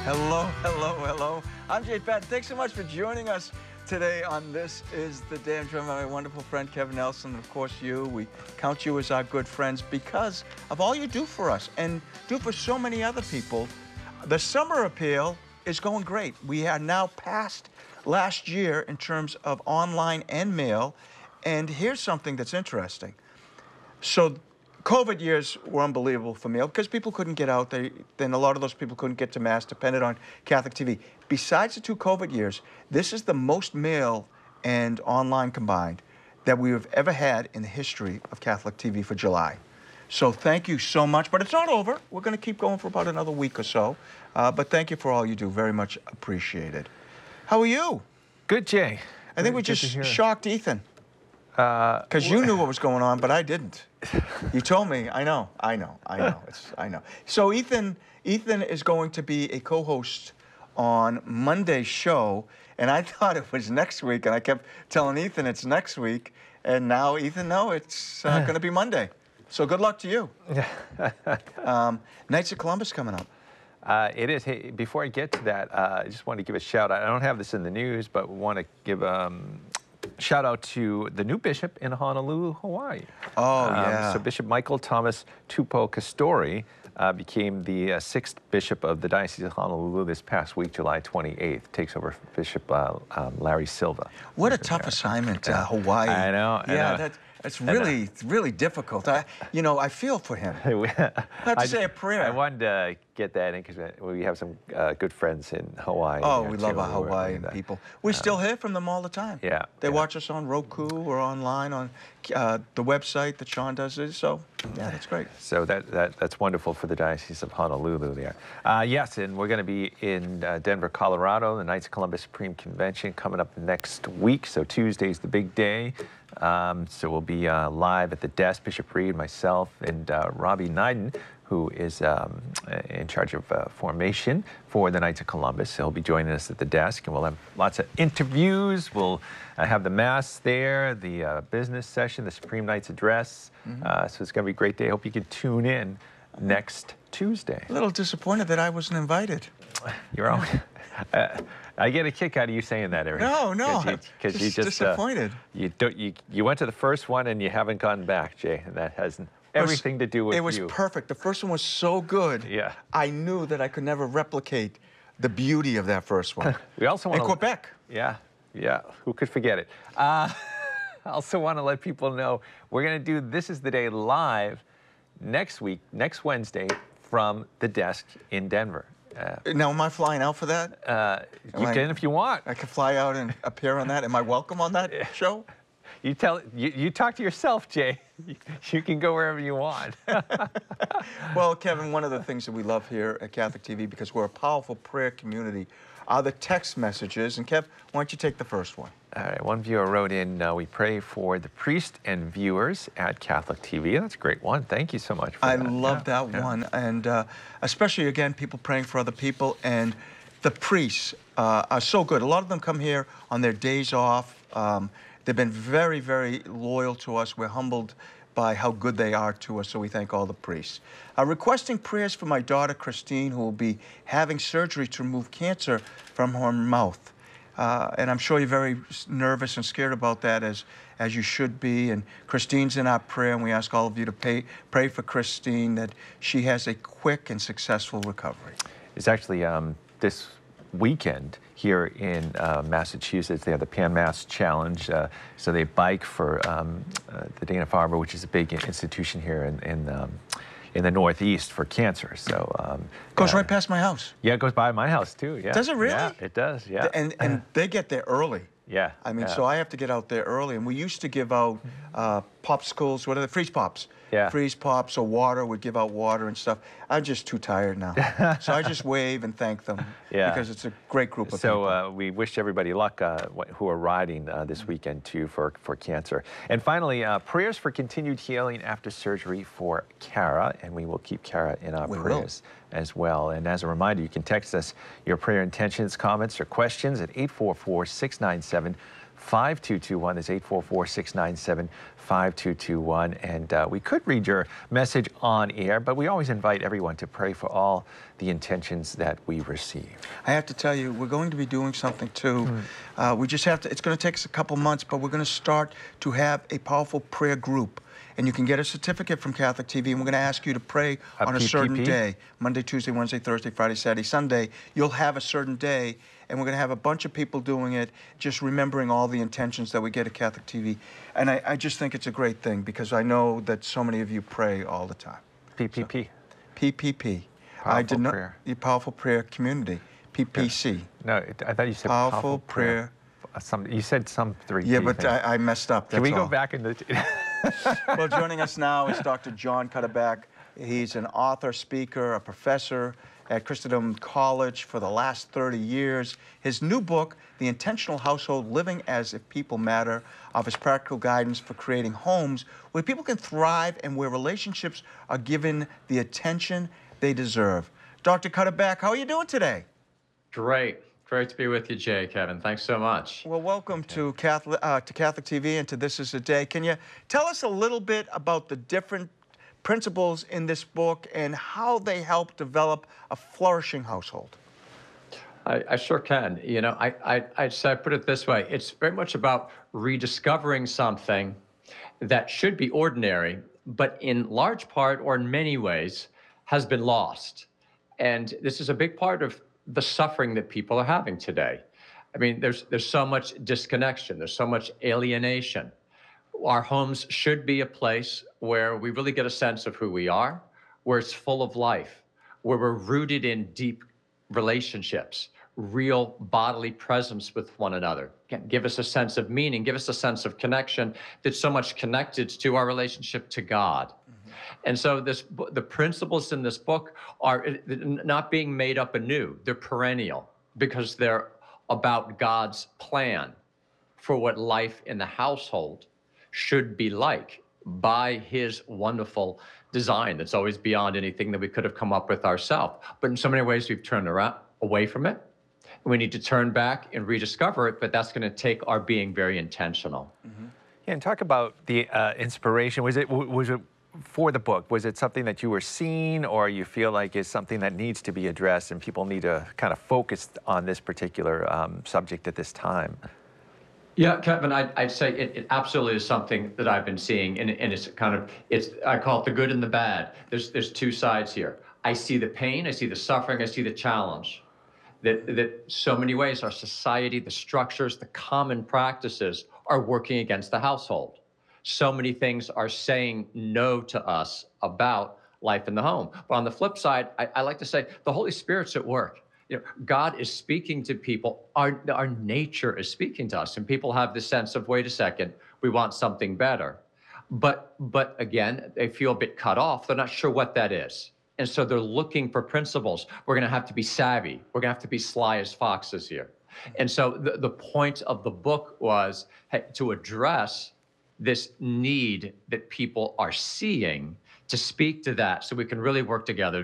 Hello, hello, hello. I'm Jay Patton. Thanks so much for joining us today on This Is the Day. I'm joined by my wonderful friend Kevin Nelson, and of course you. We count you as our good friends because of all you do for us and do for so many other people. The summer appeal is going great. We are now past last year in terms of online and mail. And here's something that's interesting. So COVID years were unbelievable for mail because people couldn't get out. Then a lot of those people couldn't get to Mass, depended on Catholic TV. Besides the 2 COVID years, this is the most mail and online combined that we have ever had in the history of Catholic TV for July. So thank you so much. But it's not over. We're going to keep going for about another week or so. But thank you for all you do. Very much appreciated. How are you? Good, Jay. I think we just shocked Ethan. Because you knew what was going on, but I didn't. You told me. I know. I know. So Ethan is going to be a co-host on Monday's show, and I thought it was next week, and I kept telling Ethan it's next week, and now Ethan, no, it's going to be Monday. So good luck to you. Knights of Columbus coming up. It is. Hey, before I get to that, I just want to give a shout out. I don't have this in the news, but want to give shout out to the new bishop in Honolulu, Hawaii. Oh, yeah. So Bishop Michael Thomas Tupou Castori became the 6th bishop of the Diocese of Honolulu this past week, July 28th. Takes over Bishop Larry Silva. What a tough assignment, Hawaii. I know. Yeah, that's really difficult. I feel for him. I have to say a prayer. I wanted to get that in because we have some good friends in Hawaii. Oh, we love our Hawaiian people. We still hear from them all the time. Yeah. They watch us on Roku or online on the website that Sean does it. So, yeah, that's great. So that's wonderful for the Diocese of Honolulu there. Yes, and we're going to be in Denver, Colorado, the Knights of Columbus Supreme Convention coming up next week. So Tuesday's the big day. So we'll be live at the desk, Bishop Reed, myself, and Robbie Neiden, who is in charge of formation for the Knights of Columbus. He'll be joining us at the desk, and we'll have lots of interviews. We'll have the Mass there, the business session, the Supreme Knights Address. So it's going to be a great day. I hope you can tune in next Tuesday. A little disappointed that I wasn't invited. You're on. I get a kick out of you saying that, Eric. No, because you just disappointed. You went to the first one and you haven't gone back, Jay, and that has everything to do with you. It was perfect. The first one was so good. Yeah. I knew that I could never replicate the beauty of that first one. We also want in Quebec. Yeah. Who could forget it? I also want to let people know we're going to do This Is the Day live next week, next Wednesday, from the desk in Denver. Now, am I flying out for that? You can if you want. I can fly out and appear on that. Am I welcome on that show? You talk to yourself, Jay. You can go wherever you want. Well, Kevin, one of the things that we love here at Catholic TV, because we're a powerful prayer community, are the text messages. And Kev, why don't you take the first one? All right, one viewer wrote in, we pray for the priest and viewers at Catholic TV. That's a great one. Thank you so much for that. I love that one. And especially, again, people praying for other people. And the priests are so good. A lot of them come here on their days off. They've been very, very loyal to us. We're humbled by how good they are to us, so we thank all the priests. Requesting prayers for my daughter, Christine, who will be having surgery to remove cancer from her mouth. And I'm sure you're very nervous and scared about that, as you should be. And Christine's in our prayer, and we ask all of you to pray for Christine, that she has a quick and successful recovery. It's actually this weekend here in Massachusetts. They have the Pan Mass Challenge. So they bike for the Dana-Farber, which is a big institution here in the Northeast for cancer. So goes right past my house. Yeah, it goes by my house too. Yeah. Does it really? Yeah, it does. Yeah. And they get there early. Yeah. I mean, so I have to get out there early. And we used to give out popsicles, what are they? Freeze pops. Yeah. Freeze pops or water. We'd give out water and stuff. I'm just too tired now. So I just wave and thank them. Yeah. Because it's a great group of people. So we wish everybody luck who are riding this weekend too for cancer. And finally, prayers for continued healing after surgery for Kara. And we will keep Kara in our prayers as well. And as a reminder, you can text us your prayer intentions, comments, or questions at 844-697 5221. That's 844-697-5221. And we could read your message on air, but we always invite everyone to pray for all the intentions that we receive. I have to tell you, we're going to be doing something too. We just have to, it's going to take us a couple months, but we're going to start to have a powerful prayer group. And you can get a certificate from Catholic TV, and we're going to ask you to pray on a certain day. Monday, Tuesday, Wednesday, Thursday, Friday, Saturday, Sunday. You'll have a certain day, and we're going to have a bunch of people doing it, just remembering all the intentions that we get at Catholic TV. And I just think it's a great thing, because I know that so many of you pray all the time. PPP. So, PPP. Powerful prayer. The Powerful Prayer Community. PPC. No, I thought you said Powerful Prayer. You said some three. Yeah, but I messed up. Can we go all. back in the... Well, joining us now is Dr. John Cuddeback. He's an author, speaker, a professor at Christendom College for the last 30 years. His new book, The Intentional Household, Living as If People Matter, offers practical guidance for creating homes where people can thrive and where relationships are given the attention they deserve. Dr. Cuddeback, how are you doing today? Great. Great to be with you, Jay, Kevin. Thanks so much. Well, welcome to Catholic TV and to This Is the Day. Can you tell us a little bit about the different principles in this book and how they help develop a flourishing household? I sure can. You know, I'd say, I put it this way. It's very much about rediscovering something that should be ordinary, but in large part or in many ways has been lost. And this is a big part of the suffering that people are having today. I mean, there's so much disconnection. There's so much alienation. Our homes should be a place where we really get a sense of who we are, where it's full of life, where we're rooted in deep relationships, real bodily presence with one another. Again, give us a sense of meaning, give us a sense of connection that's so much connected to our relationship to God. And so the principles in this book are not being made up anew. They're perennial because they're about God's plan for what life in the household should be like by his wonderful design that's always beyond anything that we could have come up with ourselves. But in so many ways, we've turned away from it. We need to turn back and rediscover it, but that's going to take our being very intentional. Yeah, and talk about the inspiration. Was it for the book? Was it something that you were seeing, or you feel like is something that needs to be addressed and people need to kind of focus on this particular subject at this time? Yeah, Kevin, I'd say it absolutely is something that I've been seeing, and it's kind of, I call it the good and the bad. There's two sides here. I see the pain, I see the suffering, I see the challenge. That so many ways our society, the structures, the common practices are working against the household. So many things are saying no to us about life in the home. But on the flip side, I like to say the Holy Spirit's at work. You know, God is speaking to people. Our nature is speaking to us, and people have this sense of, wait a second, we want something better. But again, they feel a bit cut off. They're not sure what that is. And so they're looking for principles. We're going to have to be savvy. We're going to have to be sly as foxes here. And so the point of the book was to address this need that people are seeing, to speak to that so we can really work together